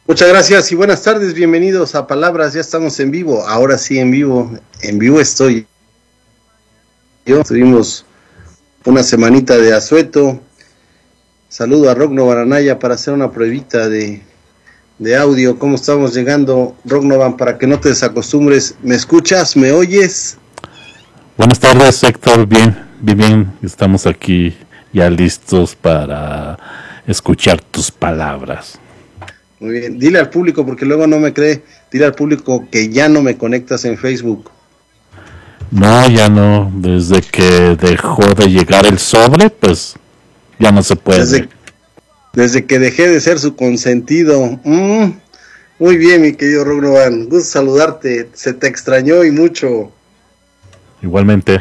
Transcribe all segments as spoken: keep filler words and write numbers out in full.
Muchas gracias y buenas tardes, bienvenidos a Palabras, ya estamos en vivo, ahora sí en vivo, en vivo estoy yo, tuvimos una semanita de asueto, saludo a Rognovan Anaya para hacer una pruebita de, de audio, ¿cómo estamos llegando, Rognovan, para que no te desacostumbres? ¿Me escuchas? ¿Me oyes? Buenas tardes, Héctor, bien, bien, bien, estamos aquí ya listos para escuchar tus palabras. Muy bien, dile al público, porque luego no me cree, dile al público que ya no me conectas en Facebook. No, ya no, desde que dejó de llegar el sobre, pues ya no se puede. Desde, desde que dejé de ser su consentido. Mm, muy bien, mi querido Rognovan, gusto saludarte, se te extrañó y mucho. Igualmente.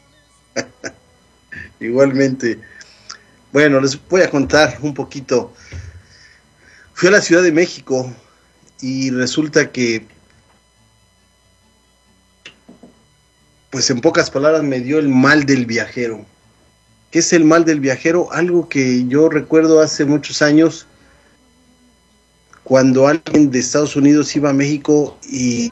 Igualmente. Bueno, les voy a contar un poquito. Fui a la Ciudad de México y resulta que, pues en pocas palabras, me dio el mal del viajero. ¿Qué es el mal del viajero? Algo que yo recuerdo hace muchos años, cuando alguien de Estados Unidos iba a México y,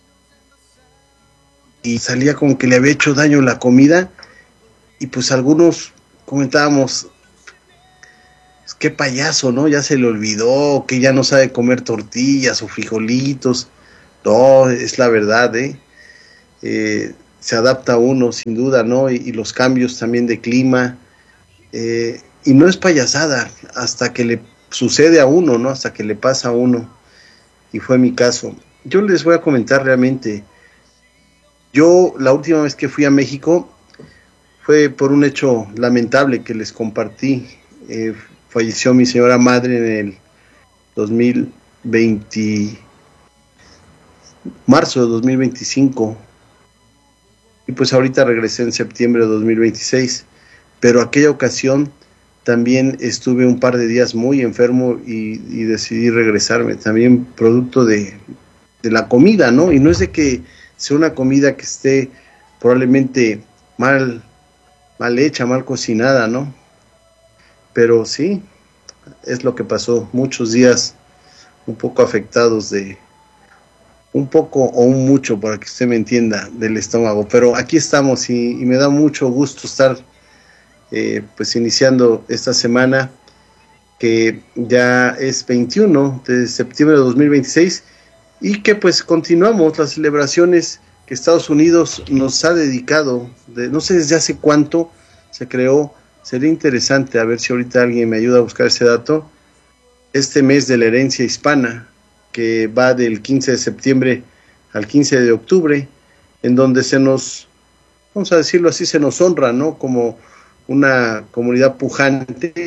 y salía como que le había hecho daño la comida, y pues algunos comentábamos, qué payaso, ¿no? Ya se le olvidó, que ya no sabe comer tortillas o frijolitos. No, es la verdad, ¿eh? eh se adapta uno, sin duda, ¿no? Y, y los cambios también de clima. Eh, y no es payasada hasta que le sucede a uno, ¿no? Hasta que le pasa a uno. Y fue mi caso. Yo les voy a comentar realmente. Yo, la última vez que fui a México, fue por un hecho lamentable que les compartí. Eh, falleció mi señora madre en el dos mil veinte, marzo de dos mil veinticinco, y pues ahorita regresé en septiembre de dos mil veintiséis, pero aquella ocasión también estuve un par de días muy enfermo y, y decidí regresarme, también producto de, de la comida, ¿no? Y no es de que sea una comida que esté probablemente mal, mal hecha, mal cocinada, ¿no? Pero sí, es lo que pasó, muchos días un poco afectados de, un poco o un mucho, para que usted me entienda, del estómago, pero aquí estamos y, y me da mucho gusto estar eh, pues iniciando esta semana, que ya es veintiuno de septiembre de dos mil veintiséis, y que pues continuamos las celebraciones que Estados Unidos nos ha dedicado, de, no sé desde hace cuánto se creó. Sería interesante, a ver si ahorita alguien me ayuda a buscar ese dato, este mes de la herencia hispana, que va del quince de septiembre al quince de octubre, en donde se nos, vamos a decirlo así, se nos honra, ¿no? Como una comunidad pujante,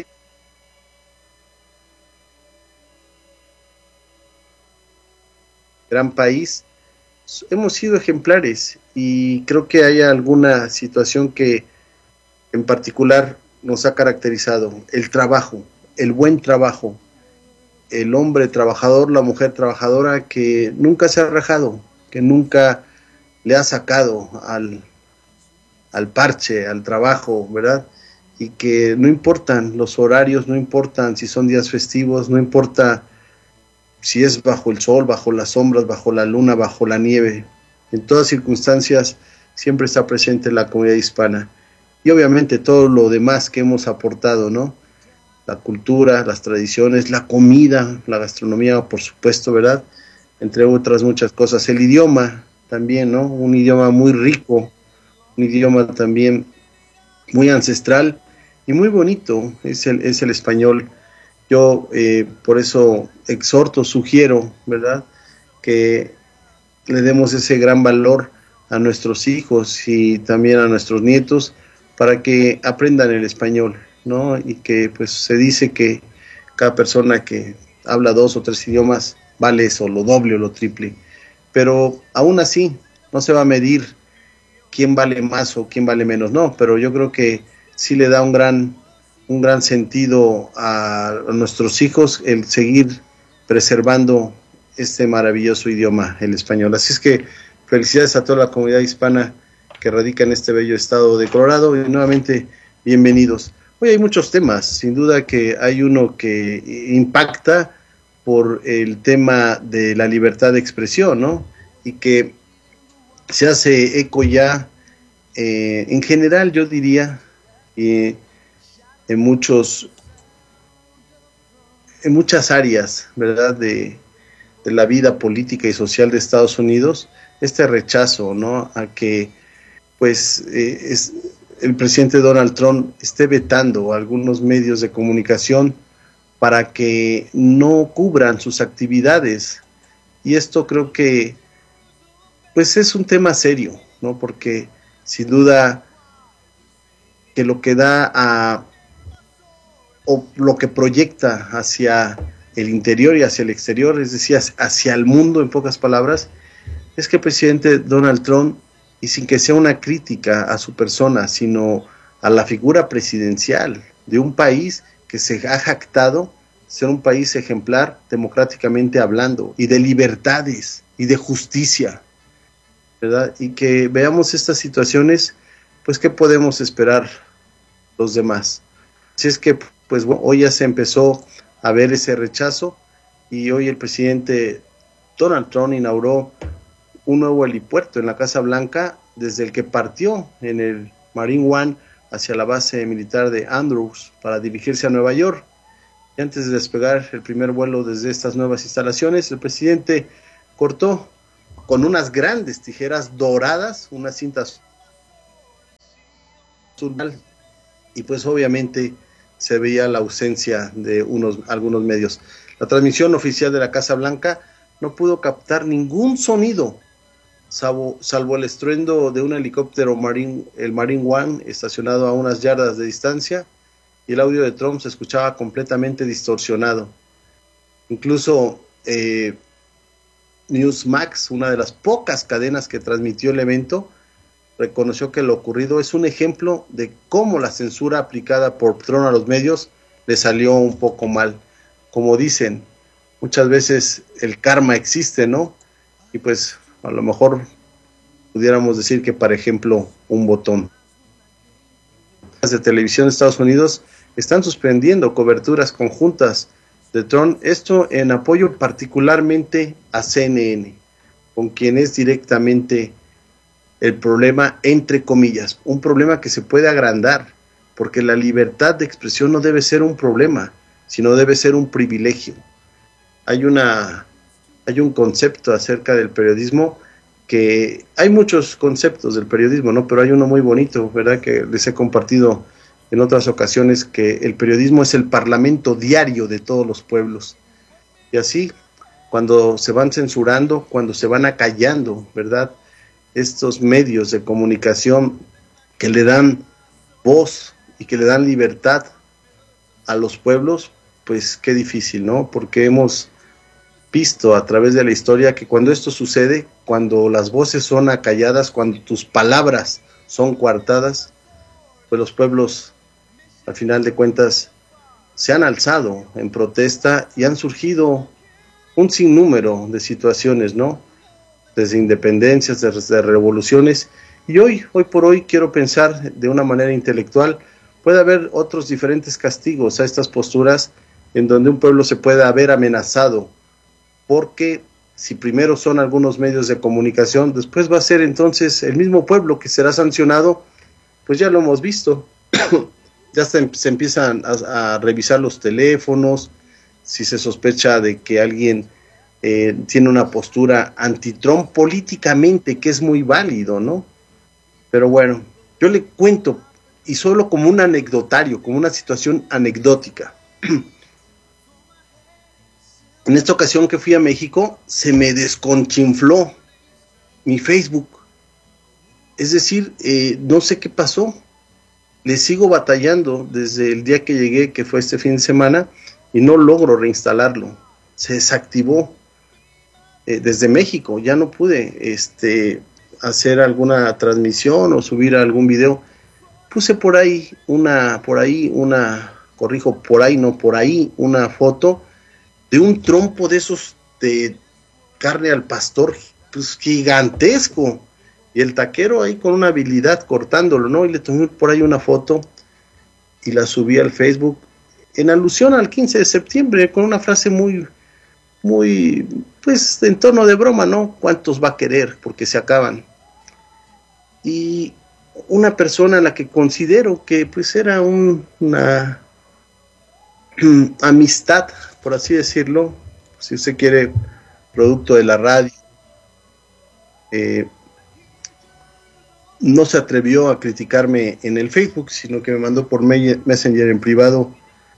gran país. Hemos sido ejemplares y creo que hay alguna situación que en particular nos ha caracterizado: el trabajo, el buen trabajo, el hombre trabajador, la mujer trabajadora, que nunca se ha rajado, que nunca le ha sacado al, al parche, al trabajo, ¿verdad? Y que no importan los horarios, no importan si son días festivos, no importa si es bajo el sol, bajo las sombras, bajo la luna, bajo la nieve. En todas circunstancias siempre está presente la comunidad hispana. Y obviamente todo lo demás que hemos aportado, ¿no? La cultura, las tradiciones, la comida, la gastronomía, por supuesto, ¿verdad? Entre otras muchas cosas. El idioma también, ¿no? Un idioma muy rico, un idioma también muy ancestral y muy bonito, es el, es el español. Yo eh, por eso exhorto, sugiero, ¿verdad?, que le demos ese gran valor a nuestros hijos y también a nuestros nietos para que aprendan el español, ¿no? Y que pues se dice que cada persona que habla dos o tres idiomas vale eso, lo doble o lo triple, pero aún así no se va a medir quién vale más o quién vale menos, no, pero yo creo que sí le da un gran, un gran sentido a, a nuestros hijos el seguir preservando este maravilloso idioma, el español. Así es que felicidades a toda la comunidad hispana que radica en este bello estado de Colorado y nuevamente bienvenidos. Hoy hay muchos temas, sin duda que hay uno que impacta por el tema de la libertad de expresión, ¿no? Y que se hace eco ya, eh, en general yo diría, eh, en muchos, en muchas áreas, ¿verdad?, de, de la vida política y social de Estados Unidos, este rechazo, ¿no?, a que, pues, eh, es, el presidente Donald Trump esté vetando a algunos medios de comunicación para que no cubran sus actividades. Y esto creo que, pues, es un tema serio, ¿no?, porque sin duda que lo que da a, o lo que proyecta hacia el interior y hacia el exterior, es decir, hacia el mundo, en pocas palabras, es que el presidente Donald Trump, y sin que sea una crítica a su persona, sino a la figura presidencial de un país que se ha jactado ser un país ejemplar democráticamente hablando, y de libertades y de justicia, ¿verdad? Y que veamos estas situaciones, pues, ¿qué podemos esperar los demás? Si es que, pues, bueno, hoy ya se empezó a ver ese rechazo, y hoy el presidente Donald Trump inauguró un nuevo helipuerto en la Casa Blanca, desde el que partió en el Marine One hacia la base militar de Andrews para dirigirse a Nueva York. Y antes de despegar el primer vuelo desde estas nuevas instalaciones, el presidente cortó con unas grandes tijeras doradas unas cintas azul, y pues obviamente se veía la ausencia de unos algunos medios. La transmisión oficial de la Casa Blanca no pudo captar ningún sonido, salvo, salvo el estruendo de un helicóptero Marine, el Marine One, estacionado a unas yardas de distancia, y el audio de Trump se escuchaba completamente distorsionado. Incluso eh, Newsmax, una de las pocas cadenas que transmitió el evento, reconoció que lo ocurrido es un ejemplo de cómo la censura aplicada por Trump a los medios le salió un poco mal. Como dicen, muchas veces el karma existe, ¿no? Y pues a lo mejor pudiéramos decir que, por ejemplo, un botón. Las de televisión de Estados Unidos están suspendiendo coberturas conjuntas de Trump, esto en apoyo particularmente a C N N, con quien es directamente el problema, entre comillas, un problema que se puede agrandar, porque la libertad de expresión no debe ser un problema, sino debe ser un privilegio. Hay una, hay un concepto acerca del periodismo, que hay muchos conceptos del periodismo, ¿no? Pero hay uno muy bonito, ¿verdad?, que les he compartido en otras ocasiones, que el periodismo es el parlamento diario de todos los pueblos. Y así, cuando se van censurando, cuando se van acallando, ¿verdad?, estos medios de comunicación que le dan voz y que le dan libertad a los pueblos, pues qué difícil, ¿no? Porque hemos visto a través de la historia que cuando esto sucede, cuando las voces son acalladas, cuando tus palabras son coartadas, pues los pueblos, al final de cuentas, se han alzado en protesta y han surgido un sinnúmero de situaciones, ¿no? Desde independencias, desde revoluciones, y hoy, hoy por hoy quiero pensar de una manera intelectual, puede haber otros diferentes castigos a estas posturas en donde un pueblo se puede haber amenazado, porque si primero son algunos medios de comunicación, después va a ser entonces el mismo pueblo que será sancionado. Pues ya lo hemos visto, ya se, se empiezan a, a revisar los teléfonos, si se sospecha de que alguien eh, tiene una postura anti-Trump políticamente, que es muy válido, ¿no? Pero bueno, yo le cuento, y solo como un anecdotario, como una situación anecdótica. En esta ocasión que fui a México, se me desconchinfló mi Facebook. Es decir, eh, no sé qué pasó. Le sigo batallando desde el día que llegué, que fue este fin de semana, y no logro reinstalarlo. Se desactivó eh, desde México. Ya no pude este, hacer alguna transmisión o subir algún video. Puse por ahí una, por ahí una, corrijo, por ahí no, por ahí una foto de un trompo de esos de carne al pastor, pues gigantesco, y el taquero ahí con una habilidad cortándolo, ¿no? Y le tomé por ahí una foto y la subí al Facebook en alusión al quince de septiembre, con una frase muy, muy, pues en tono de broma, ¿no? ¿Cuántos va a querer? Porque se acaban. Y una persona a la que considero que pues era un, una amistad, por así decirlo, si usted quiere, producto de la radio, eh, no se atrevió a criticarme en el Facebook, sino que me mandó por Messenger en privado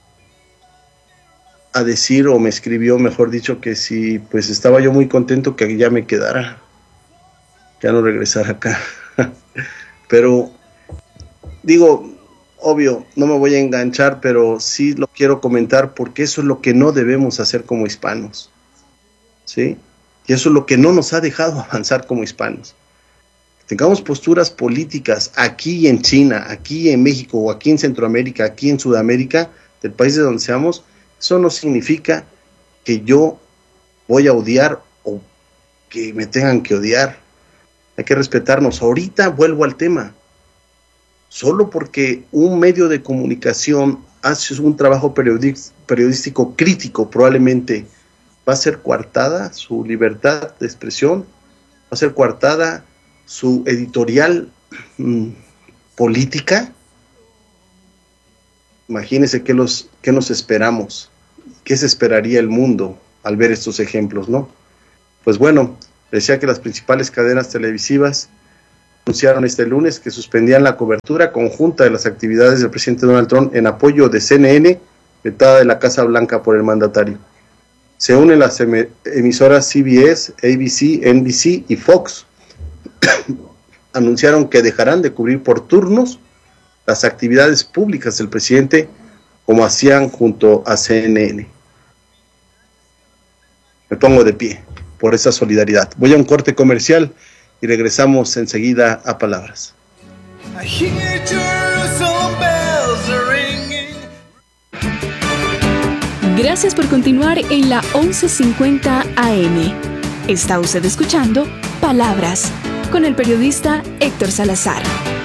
a decir, o me escribió, mejor dicho, que si pues estaba yo muy contento que ya me quedara, ya no regresara acá. Pero digo, obvio, no me voy a enganchar, pero sí lo quiero comentar porque eso es lo que no debemos hacer como hispanos, ¿sí? Y eso es lo que no nos ha dejado avanzar como hispanos. Tengamos posturas políticas aquí en China, aquí en México, o aquí en Centroamérica, aquí en Sudamérica, del país de donde seamos, eso no significa que yo voy a odiar o que me tengan que odiar. Hay que respetarnos. Ahorita vuelvo al tema. Solo porque un medio de comunicación hace un trabajo periodístico crítico, probablemente va a ser coartada su libertad de expresión, va a ser coartada su editorial mmm, política. Imagínense qué, los, qué nos esperamos, qué se esperaría el mundo al ver estos ejemplos, ¿no? Pues bueno, decía que las principales cadenas televisivas anunciaron este lunes que suspendían la cobertura conjunta de las actividades del presidente Donald Trump en apoyo de C N N, vetada de la Casa Blanca por el mandatario. Se unen las em- emisoras C B S, A B C, N B C y Fox. Anunciaron que dejarán de cubrir por turnos las actividades públicas del presidente como hacían junto a C N N. Me pongo de pie por esa solidaridad. Voy a un corte comercial y regresamos enseguida a Palabras. Gracias por continuar en la once cincuenta A M. Está usted escuchando Palabras con el periodista Héctor Salazar.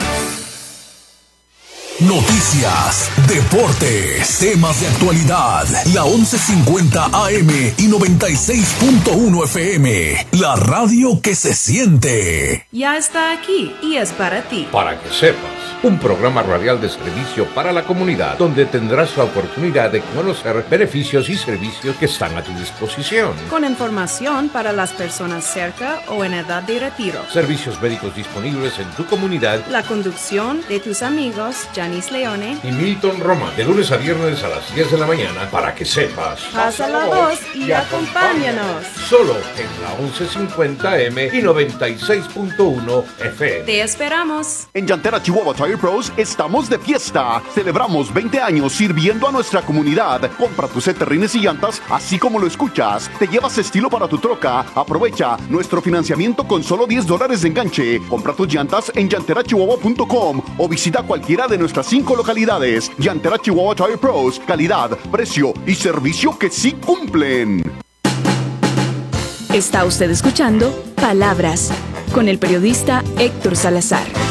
Noticias, deportes, temas de actualidad. La once cincuenta A M y noventa y seis punto uno F M. La radio que se siente. Ya está aquí y es para ti. Para que sepas, un programa radial de servicio para la comunidad, donde tendrás la oportunidad de conocer beneficios y servicios que están a tu disposición. Con información para las personas cerca o en edad de retiro. Servicios médicos disponibles en tu comunidad. La conducción de tus amigos Janice Leone y Milton Roma, de lunes a viernes a las diez de la mañana, para que sepas. Pasa la voz y acompáñanos. Solo en la once cincuenta M y noventa y seis punto uno F M. Te esperamos. En Llantera Chihuahua Tire Pros estamos de fiesta. Celebramos veinte años sirviendo a nuestra comunidad. Compra tus set de rines y llantas, así como lo escuchas. Te llevas estilo para tu troca. Aprovecha nuestro financiamiento con solo diez dólares de enganche. Compra tus llantas en llantera chihuahua punto com o visita cualquiera de nuestras cinco localidades. Llantera Chihuahua Tire Pros. Calidad, precio y servicio que sí cumplen. Está usted escuchando Palabras con el periodista Héctor Salazar.